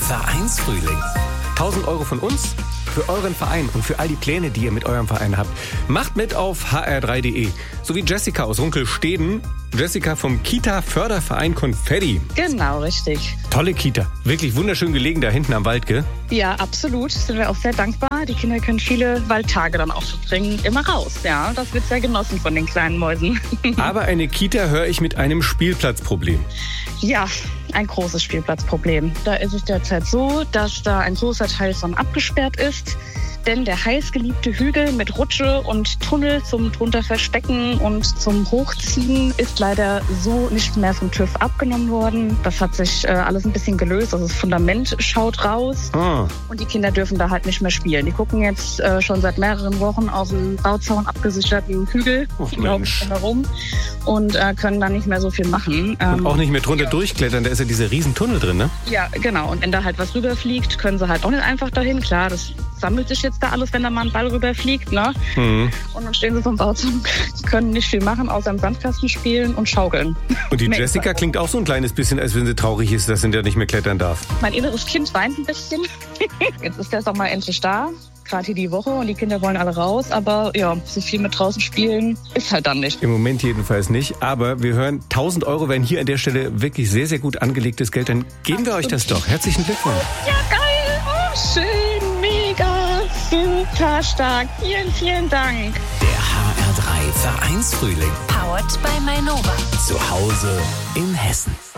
Vereinsfrühling. 1.000 € von uns für euren Verein und für all die Pläne, die ihr mit eurem Verein habt. Macht mit auf hr3.de. So wie Jessica aus Runkelsteden. Jessica vom Kita-Förderverein Konfetti. Genau, richtig. Tolle Kita. Wirklich wunderschön gelegen da hinten am Wald, gell? Ja, absolut. Sind wir auch sehr dankbar. Die Kinder können viele Waldtage dann auch verbringen. Immer raus, ja. Das wird sehr genossen von den kleinen Mäusen. Aber eine Kita höre ich mit einem Spielplatzproblem. Ja, ein großes Spielplatzproblem. Da ist es derzeit so, dass da ein großer Teil von abgesperrt ist. Denn der heißgeliebte Hügel mit Rutsche und Tunnel zum drunter verstecken und zum Hochziehen ist leider so nicht mehr vom TÜV abgenommen worden. Das hat sich alles ein bisschen gelöst. Also das Fundament schaut raus und die Kinder dürfen da halt nicht mehr spielen. Die gucken jetzt schon seit mehreren Wochen auf einen Bauzaun abgesicherten Hügel herum und können da nicht mehr so viel machen. Und auch nicht mehr drunter durchklettern, da ist ja dieser riesen Tunnel drin, ne? Ja, genau. Und wenn da halt was rüberfliegt, können sie halt auch nicht einfach dahin. Klar, das sammelt sich jetzt da alles, wenn da mal ein Ball rüberfliegt, ne? Und dann stehen sie vom Bauzaun, können nicht viel machen, außer im Sandkasten spielen und schaukeln. Und die Jessica klingt auch so ein kleines bisschen, als wenn sie traurig ist, dass sie da nicht mehr klettern darf. Mein inneres Kind weint ein bisschen. Jetzt ist der Sommer endlich da. Gerade hier die Woche und die Kinder wollen alle raus, aber ja, so viel mit draußen spielen ist halt dann nicht. Im Moment jedenfalls nicht, aber wir hören, 1.000 € wären hier an der Stelle wirklich sehr, sehr gut angelegtes Geld, dann geben wir euch das doch. Herzlichen Glückwunsch. Ja, geil, oh, schön, mega, super stark, vielen, vielen Dank. Der HR3 Vereinsfrühling. Powered by Mainova. Zu Hause in Hessen.